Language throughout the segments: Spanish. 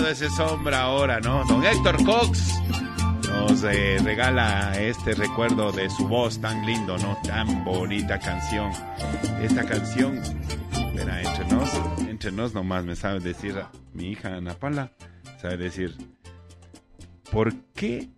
todo ese sombra ahora, ¿no? Don Héctor Cox nos regala este recuerdo de su voz tan lindo, ¿no? Tan bonita canción. Esta canción, mira, entre nos nomás me sabe decir mi hija Ana Paula, sabe decir, ¿por qué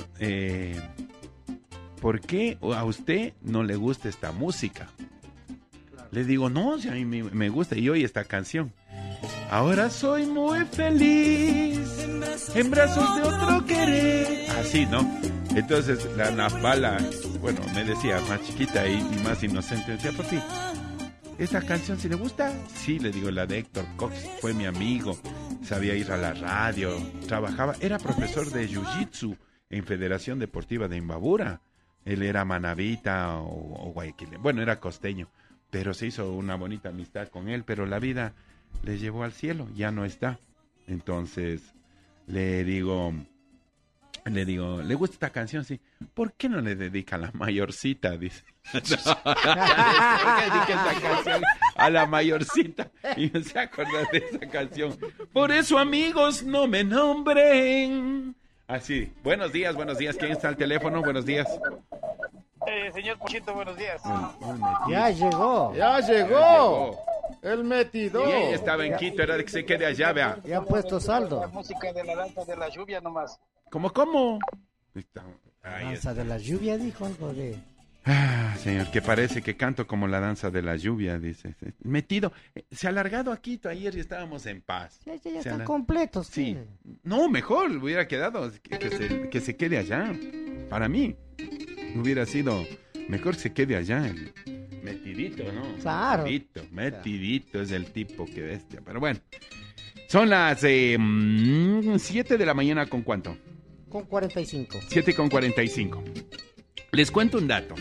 a usted no le gusta esta música? Le digo, no, si a mí me gusta y oye esta canción. Ahora soy muy feliz en brazos de otro querer. Así, ¿no? Entonces la Napala, bueno, me decía, más chiquita y más inocente, decía, papi, ¿esta canción sí le gusta? Sí, le digo, la de Héctor Cox, fue mi amigo, sabía ir a la radio, trabajaba, era profesor de Jiu-Jitsu en Federación Deportiva de Imbabura. Él era manabita o guayaquileño, bueno, era costeño, pero se hizo una bonita amistad con él, pero la vida le llevó al cielo, ya no está. Entonces le digo, ¿le gusta esta canción? Sí. ¿Por qué no le dedica a la mayorcita? Dice. ¿Por qué dedica esa canción a la mayorcita? Y me se acordar de esa canción. Por eso, amigos, no me nombren. Así. Buenos días. ¿Quién está al teléfono? Buenos días. Señor Pochito, buenos días. Ya llegó. El metido. Y ella estaba en Quito, era de que se quede allá, vea. Ya ha puesto saldo. La música de la danza de la lluvia nomás. ¿Cómo? Danza de la lluvia, dijo algo de... Señor, que parece que canto como la danza de la lluvia, dice. Metido. Se ha alargado a Quito ayer y estábamos en paz. Ya están completos. Sí. No, mejor hubiera quedado que se quede allá. Para mí hubiera sido mejor que se quede allá. Metidito, ¿no? Claro. Metidito es el tipo que bestia. Pero bueno, son las 7 de la mañana, ¿con cuánto? Con 45. 7:45. Les cuento un dato.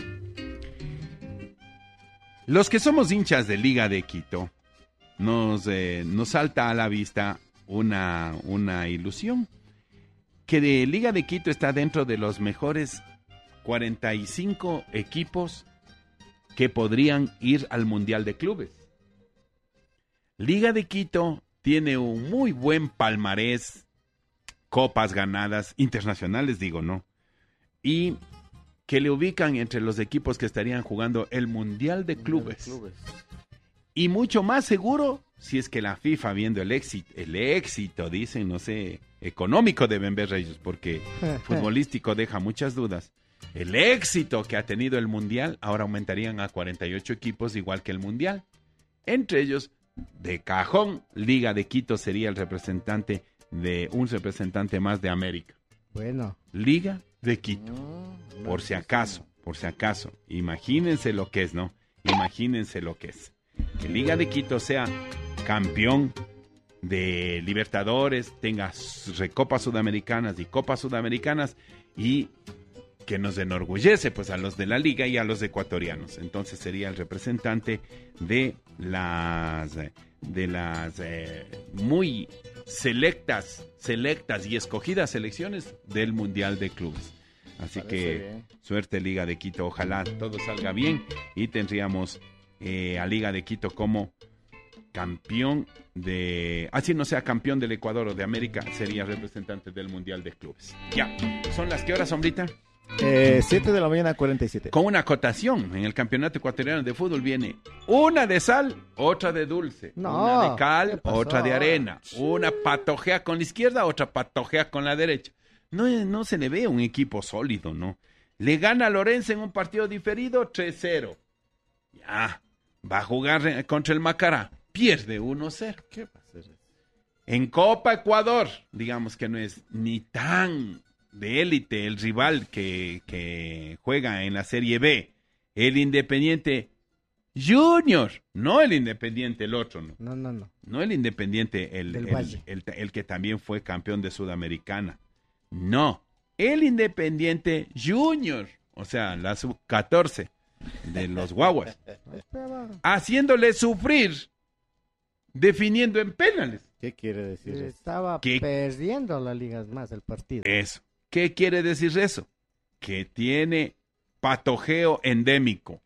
Los que somos hinchas de Liga de Quito, nos salta a la vista una ilusión. Que de Liga de Quito está dentro de los mejores 45 equipos que podrían ir al Mundial de Clubes. Liga de Quito tiene un muy buen palmarés, copas ganadas, internacionales digo, ¿no? Y que le ubican entre los equipos que estarían jugando el Mundial de Clubes. Y mucho más seguro, si es que la FIFA, viendo el éxito, dicen, no sé, económico deben ver ellos, porque futbolístico deja muchas dudas. El éxito que ha tenido el Mundial, ahora aumentarían a 48 equipos, igual que el Mundial. Entre ellos, de cajón, Liga de Quito sería un representante más de América. Bueno. Liga de Quito. Por si acaso. Imagínense lo que es, ¿no? Imagínense lo que es. Que Liga de Quito sea campeón de Libertadores, tenga Recopas Sudamericanas y Copas Sudamericanas y que nos enorgullece pues a los de la liga y a los ecuatorianos. Entonces sería el representante de las muy selectas y escogidas selecciones del Mundial de Clubes. Así que suerte Liga de Quito, ojalá todo salga bien y tendríamos a Liga de Quito como campeón así no sea campeón del Ecuador o de América, sería representante del Mundial de Clubes. Ya, ¿son las qué horas, Sombrita? 7 de la mañana, 47. Con una acotación, en el campeonato ecuatoriano de fútbol viene una de sal, otra de dulce, una de cal, otra de arena, una patojea con la izquierda, otra patojea con la derecha. No se le ve un equipo sólido, ¿no? Le gana a Lorenzo en un partido diferido 3-0. Ya, va a jugar contra el Macará, pierde 1-0. ¿Qué va a hacer? En Copa Ecuador, digamos que no es ni tan de élite el rival que juega en la Serie B, el Independiente Junior, no el Independiente el otro, no el Independiente el que también fue campeón de Sudamericana, no, el Independiente Junior, o sea, la sub-14 de los guaguas, haciéndole sufrir, definiendo en penales. ¿Qué quiere decir eso? Estaba perdiendo la liga más el partido. Eso. ¿Qué quiere decir eso? Que tiene patojeo endémico.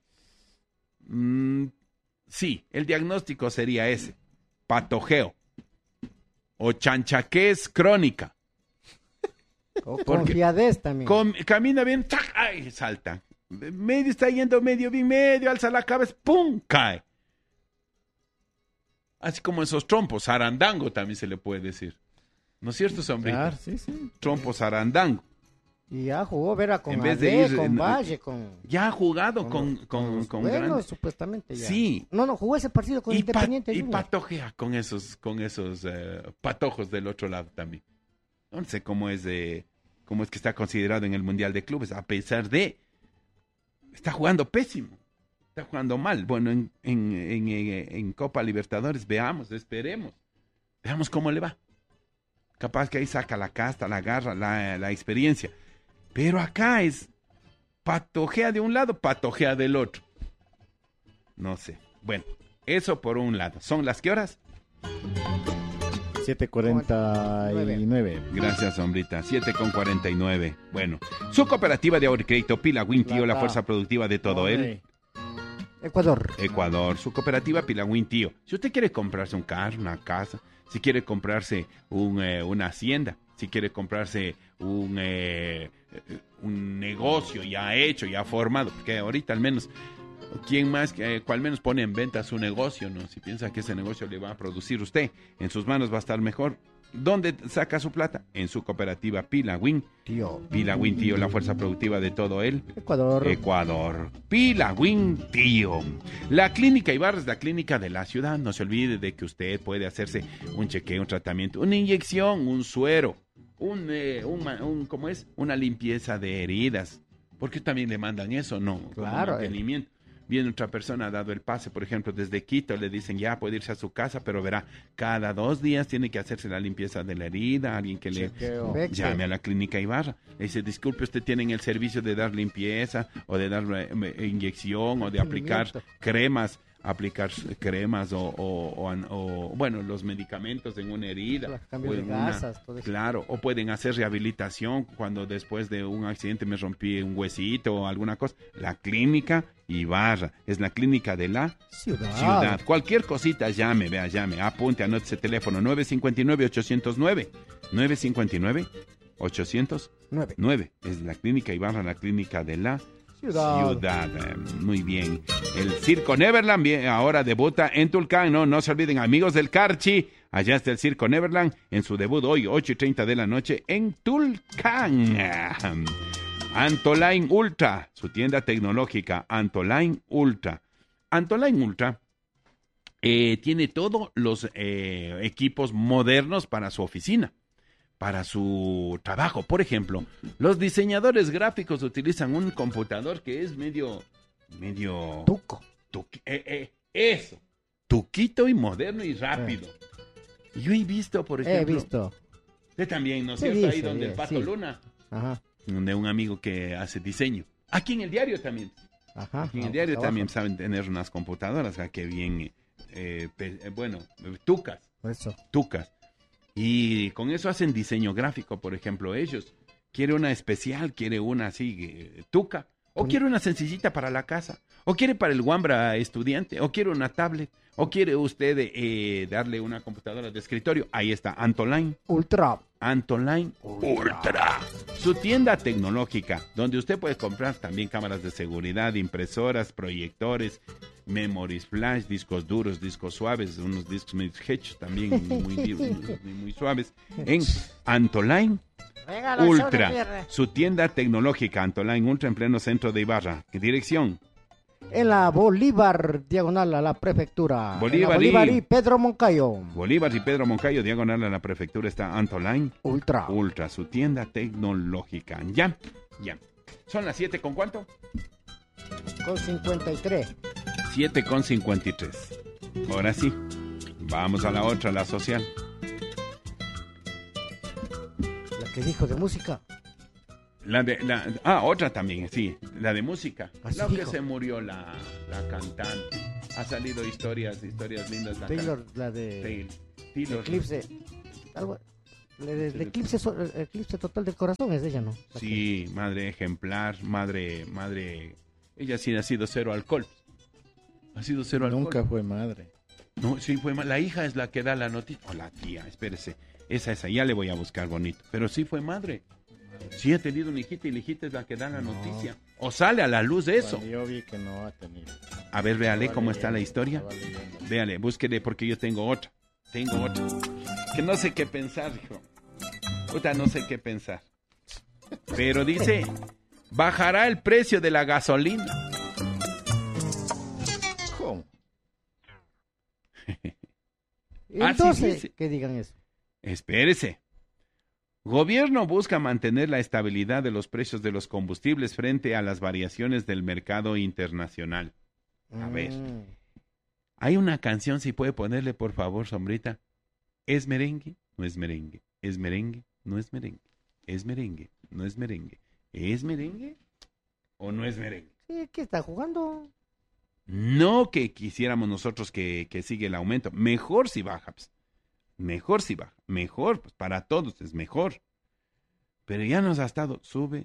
Sí, el diagnóstico sería ese, patojeo. o chanchaquez crónica. O confiadez también. Camina bien, ¡tac! ¡Ay! Salta. Medio está yendo medio bien, medio alza la cabeza, ¡pum! Cae. Así como esos trompos, zarandango también se le puede decir. ¿No es cierto, Sombrita? Claro, sí. Trompo zarandango. Y ya jugó, Vera, con En vez de Ade, ir, con Valle, con... Ya ha jugado con bueno, grandes. supuestamente ya. Sí. No, jugó ese partido con Independiente Y Junior. patojea con esos patojos del otro lado también. No sé cómo es que está considerado en el Mundial de Clubes, a pesar de... Está jugando pésimo. Está jugando mal. Bueno, en Copa Libertadores, esperemos. Veamos cómo le va. Capaz que ahí saca la casta, la garra, la experiencia. Pero acá es patojea de un lado, patojea del otro. No sé. Bueno, eso por un lado. ¿Son las qué horas? 7:49. Gracias, Sombrita. 7:49. Bueno, su cooperativa de ahorro y crédito Pilawin, tío, la fuerza productiva de todo él. Ecuador. Su cooperativa Pilawin, tío. Si usted quiere comprarse un carro, una casa, si quiere comprarse una hacienda, si quiere comprarse un negocio ya hecho, ya formado, porque ahorita al menos, ¿quién más cual menos pone en venta su negocio, no? Si piensa que ese negocio le va a producir usted, en sus manos va a estar mejor. ¿Dónde saca su plata? En su cooperativa Pilawin. Pilawin, tío, la fuerza productiva de todo él. Ecuador. Pilawin, tío. La clínica Ibarra es la clínica de la ciudad. No se olvide de que usted puede hacerse un chequeo, un tratamiento, una inyección, un suero, ¿cómo es? Una limpieza de heridas. ¿Por qué también le mandan eso? No, claro. Como mantenimiento. Viene otra persona, ha dado el pase, por ejemplo, desde Quito, le dicen ya puede irse a su casa, pero verá, cada 2 días tiene que hacerse la limpieza de la herida, alguien que chequeo. Llame a la clínica Ibarra. Le dice, disculpe, ¿usted tiene el servicio de dar limpieza o de dar inyección o de aplicar cremas? O bueno, los medicamentos en una herida, cambio de gasas, todo eso. Claro, o pueden hacer rehabilitación cuando después de un accidente me rompí un huesito o alguna cosa. La clínica Ibarra es la clínica de la ciudad. Cualquier cosita llame, apunte, anote ese teléfono 959-809 959-809 es la clínica Ibarra, la clínica de la ciudad. Muy bien. El Circo Neverland ahora debuta en Tulcán. No se olviden, amigos del Carchi. Allá está el Circo Neverland en su debut hoy, 8:30 de la noche en Tulcán. Antoline Ultra, su tienda tecnológica. Antoline Ultra. Antoline Ultra tiene todos los equipos modernos para su oficina, para su trabajo. Por ejemplo, los diseñadores gráficos utilizan un computador que es medio tuco. Eso, tuquito y moderno y rápido. Yo he visto, por ejemplo. Usted también, ¿no es cierto? Ahí donde el Pato Luna. Ajá. Donde un amigo que hace diseño. Aquí en el diario también. Ajá. Aquí en el diario también saben tener unas computadoras que bien, tucas. Eso. Tucas. Y con eso hacen diseño gráfico, por ejemplo, ellos. Quiere una especial, quiere una así, tuca. O quiere una sencillita para la casa. O quiere para el Wambra estudiante. O quiere una tablet. O quiere usted darle una computadora de escritorio. Ahí está, Antoline Ultra. Antoline Ultra. Su tienda tecnológica, donde usted puede comprar también cámaras de seguridad, impresoras, proyectores, memories flash, discos duros, discos suaves, unos discos medio hechos también muy suaves. En Antoline Ultra. Su tienda tecnológica, Antoline Ultra, en pleno centro de Ibarra. ¿Qué dirección? En la Bolívar, diagonal a la prefectura. Bolívar y Pedro Moncayo. Bolívar y Pedro Moncayo, diagonal a la prefectura, está Antoline Ultra, su tienda tecnológica. Ya. ¿Son las 7 con cuánto? Con 53. 7:53. Ahora sí, vamos a la otra, la social. La que dijo de música. Otra también, sí, la de música. Así La que dijo. se murió la cantante. Ha salido historias lindas. Taylor, la de Taylor. Eclipse. El eclipse total del corazón es de ella, ¿no? Sí, madre ejemplar, madre. Ella sí ha sido cero alcohol. Nunca fue madre. No, sí fue la hija es la que da la noticia. O la tía, espérese. Esa, ya le voy a buscar bonito. Pero sí fue madre. Sí ha tenido una hijita y la hijita es la que da la noticia. O sale a la luz de eso. Yo vi que no ha tenido. A ver, véale cómo está la historia. Véale, búsquele porque yo tengo otra. Que no sé qué pensar, hijo. Puta, no sé qué pensar. Pero dice, bajará el precio de la gasolina. ¿Cómo? Entonces, que digan eso. Espérese. Gobierno busca mantener la estabilidad de los precios de los combustibles frente a las variaciones del mercado internacional. A ver. Hay una canción, si puede ponerle, por favor, sombrita. ¿Es merengue? No es merengue. ¿Es merengue? No es merengue. ¿Es merengue? No es merengue. ¿Es merengue? ¿O no es merengue? Sí, ¿qué está jugando? No que quisiéramos nosotros que siga el aumento. Mejor si baja. Pues. Mejor si baja. Mejor, pues para todos es mejor. Pero ya nos ha estado. Sube.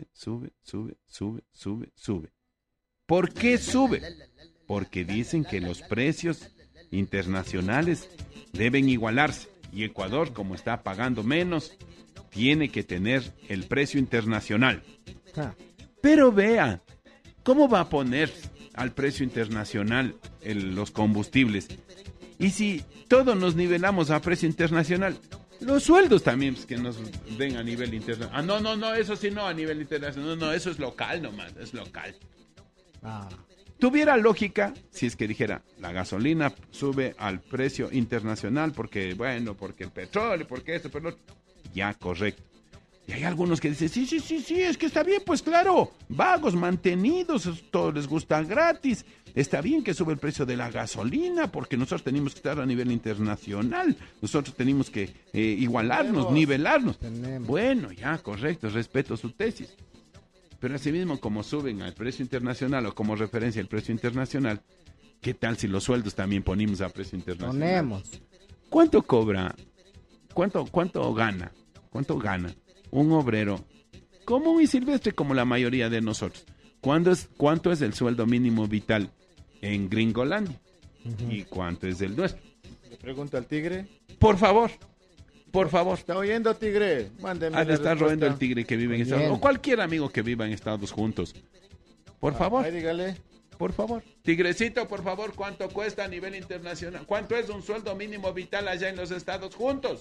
¿Por qué sube? Porque dicen que los precios internacionales deben igualarse. Y Ecuador, como está pagando menos, tiene que tener el precio internacional. Pero vea, ¿cómo va a poner al precio internacional los combustibles? Y si todos nos nivelamos a precio internacional, los sueldos también pues, que nos den a nivel internacional. No, eso sí no a nivel internacional. No, eso es local nomás, es local. Tuviera lógica si es que dijera, la gasolina sube al precio internacional porque el petróleo, porque esto, pero ya, correcto. Y hay algunos que dicen, sí, es que está bien, pues claro, vagos, mantenidos, todo les gusta gratis. Está bien que sube el precio de la gasolina porque nosotros tenemos que estar a nivel internacional. Nosotros tenemos que igualarnos, nivelarnos. Bueno, ya, correcto, respeto su tesis. Pero asimismo, como suben al precio internacional o como referencia al precio internacional, ¿qué tal si los sueldos también ponemos a precio internacional? Ponemos. ¿Cuánto cobra? ¿Cuánto gana? ¿Cuánto gana un obrero común y silvestre como la mayoría de nosotros? ¿Cuánto es el sueldo mínimo vital en Gringolandia? ¿Y cuánto es el nuestro? Le pregunto al tigre. Por favor. ¿Está oyendo, tigre? Mándeme. Le está roendo el tigre que vive en Estados Unidos. O cualquier amigo que viva en Estados juntos. Por favor. Ahí dígale. Por favor. Tigrecito, por favor, ¿cuánto cuesta a nivel internacional? ¿Cuánto es un sueldo mínimo vital allá en los Estados juntos?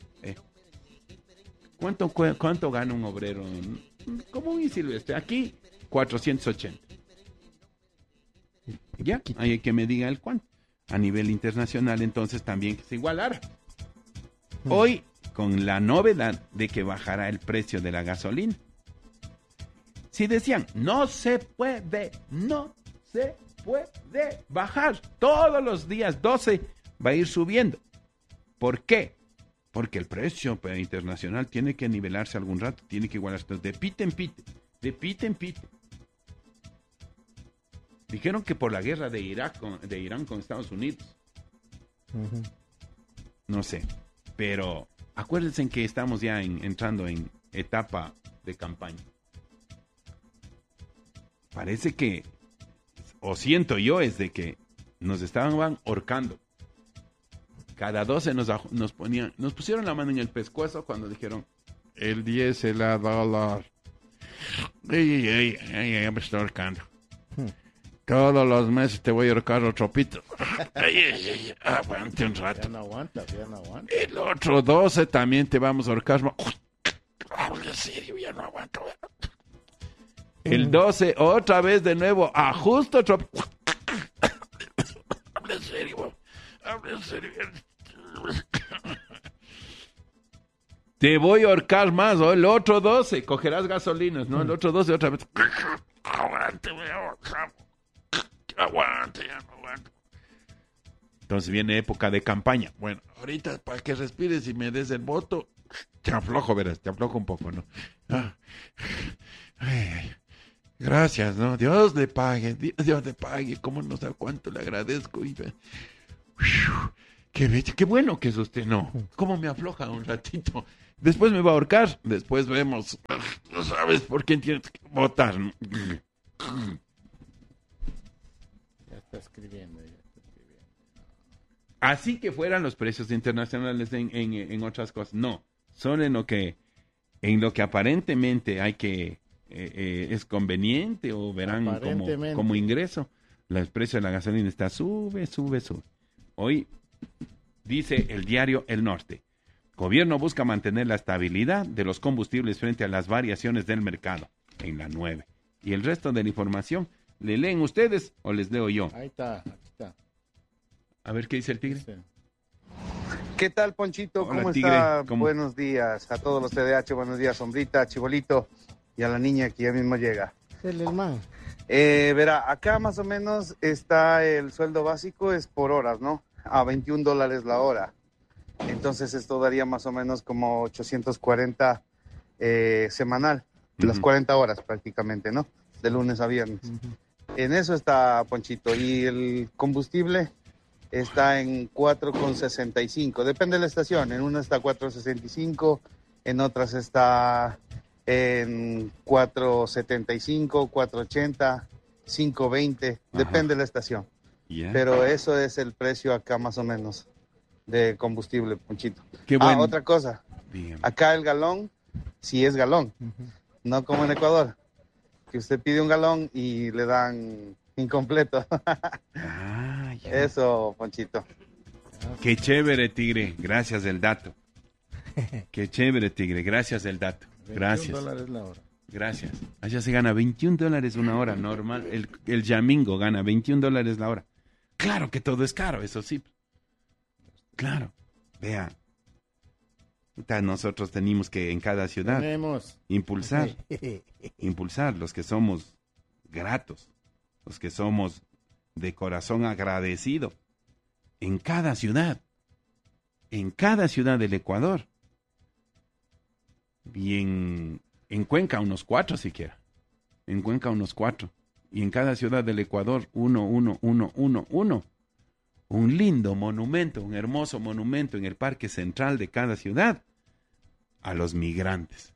¿Cuánto gana un obrero común y silvestre? Aquí, 480. Ya, hay que me diga el cuánto. A nivel internacional, entonces, también que se igualara. Hoy, con la novedad de que bajará el precio de la gasolina. Si decían, no se puede bajar. Todos los días 12 va a ir subiendo. ¿Por qué? Porque el precio internacional tiene que nivelarse algún rato, tiene que igualarse. Entonces, de pite en pite. Dijeron que por la guerra de Irán con Estados Unidos. No sé. Pero acuérdense que estamos ya entrando en etapa de campaña. Parece que, o siento yo, es de que nos estaban ahorcando. Cada 12 nos pusieron la mano en el pescuezo cuando dijeron, el diésel a dólar. Ya me estoy ahorcando. Todos los meses te voy a ahorcar otro pito. Aguante un rato. Ya no aguanta. El otro 12 también te vamos a ahorcar. En serio, ya no aguanto. El 12, otra vez de nuevo, ajusta otro. Habla en serio. Te voy a ahorcar más, ¿o? El otro 12, cogerás gasolinas, ¿no? El otro 12 otra vez. Aguante, ya no aguanto. Entonces viene época de campaña. Bueno, ahorita para que respires y me des el voto, te aflojo un poco, ¿no? Gracias, ¿no? Dios le pague, cómo no sé cuánto le agradezco. Qué bueno que es usted, ¿no? Cómo me afloja un ratito. Después me va a ahorcar, después vemos. No sabes por quién tienes que votar, ¿no? Ya está escribiendo. Así que fueran los precios internacionales en otras cosas. No, solo en lo que aparentemente hay que es conveniente o verán como ingreso. El precio de la gasolina está sube. Hoy dice el diario El Norte. Gobierno busca mantener la estabilidad de los combustibles frente a las variaciones del mercado. En la 9. Y el resto de la información, ¿le leen ustedes o les leo yo? Ahí está, aquí está. A ver qué dice el tigre. ¿Qué tal, Ponchito? Hola, ¿Cómo tigre. está? ¿Cómo? Buenos días a todos los TDH, buenos días, Sombrita, Chibolito y a la niña que ya mismo llega. El man. Verá, acá más o menos está el sueldo básico, es por horas, ¿no? A $21 la hora. Entonces esto daría más o menos como 840 semanal, las 40 horas prácticamente, ¿no? De lunes a viernes. En eso está, Ponchito. Y el combustible está en 4,65. Depende de la estación. En una está 4,65, en otras está en 4,75, 4,80, 5,20. Depende de la estación. Yeah. Pero eso es el precio acá más o menos de combustible, Ponchito. Qué bueno. Otra cosa. Bien. Acá el galón, sí es galón. No como en Ecuador, que usted pide un galón y le dan incompleto. Ya. Eso, Ponchito. Qué chévere, tigre. Gracias del dato. Qué chévere, tigre. Gracias del dato. Gracias. $21 la hora. Gracias. Allá se gana $21 una hora normal. El Yamingo gana $21 la hora. Claro que todo es caro, eso sí. Claro. Vea. Nosotros tenemos que en cada ciudad impulsar los que somos gratos, los que somos de corazón agradecido. En cada ciudad del Ecuador. Y en Cuenca unos 4 siquiera. En Cuenca unos 4. Y en cada ciudad del Ecuador uno. Un lindo monumento, un hermoso monumento en el parque central de cada ciudad a los migrantes.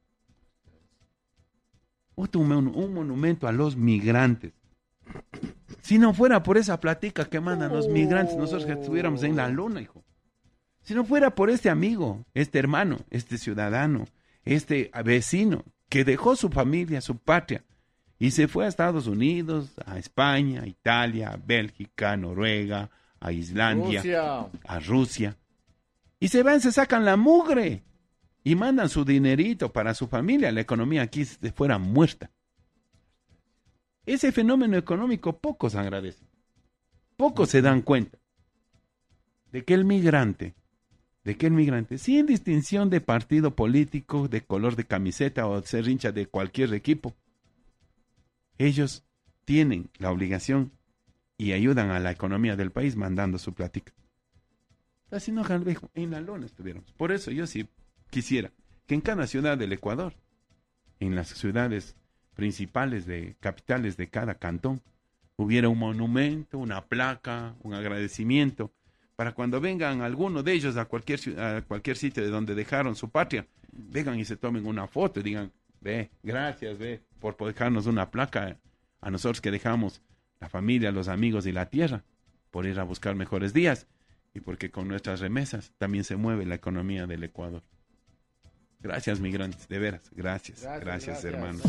Un monumento a los migrantes. Si no fuera por esa platica que mandan los migrantes, nosotros que estuviéramos en la luna, hijo. Si no fuera por este amigo, este hermano, este ciudadano, este vecino que dejó su familia, su patria y se fue a Estados Unidos, a España, a Italia, a Bélgica, a Noruega, a Islandia, a Rusia. Y se van, se sacan la mugre y mandan su dinerito para su familia. La economía aquí fuera muerta. Ese fenómeno económico pocos agradecen. Pocos se dan cuenta de que el migrante, sin distinción de partido político, de color de camiseta o ser hincha de cualquier equipo, ellos tienen la obligación y ayudan a la economía del país mandando su plática. Así no, en la lona estuviéramos. Por eso yo sí quisiera que en cada ciudad del Ecuador, en las ciudades principales de capitales de cada cantón, hubiera un monumento, una placa, un agradecimiento, para cuando vengan alguno de ellos a cualquier sitio de donde dejaron su patria, vengan y se tomen una foto y digan, gracias, por dejarnos una placa a nosotros que dejamos la familia, los amigos y la tierra, por ir a buscar mejores días y porque con nuestras remesas también se mueve la economía del Ecuador. Gracias, migrantes, de veras, gracias, hermanos.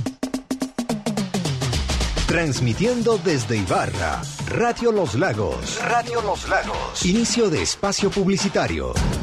Transmitiendo desde Ibarra, Radio Los Lagos. Inicio de espacio publicitario.